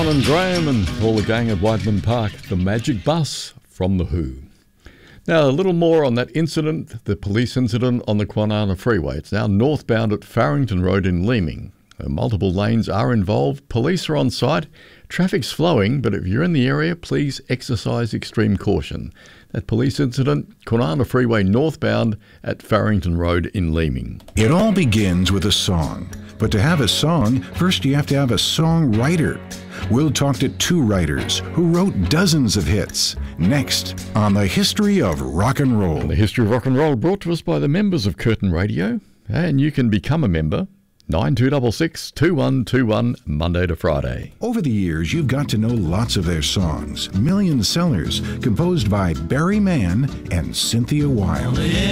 John and Graham and all the gang at Whiteman Park, The Magic Bus from The Who. Now, a little more on that incident, the police incident on the Kwinana Freeway. It's now northbound at Farrington Road in Leeming. Multiple lanes are involved. Police are on site. Traffic's flowing, but if you're in the area, please exercise extreme caution. That police incident, Kwinana Freeway northbound at Farrington Road in Leeming. It all begins with a song. But to have a song, first you have to have a songwriter. We'll talk to two writers who wrote dozens of hits. Next, on the history of rock and roll. The history of rock and roll brought to us by the members of Curtin Radio. And you can become a member. 9266 2121, Monday to Friday. Over the years, you've got to know lots of their songs. Million sellers, composed by Barry Mann and Cynthia Wilde.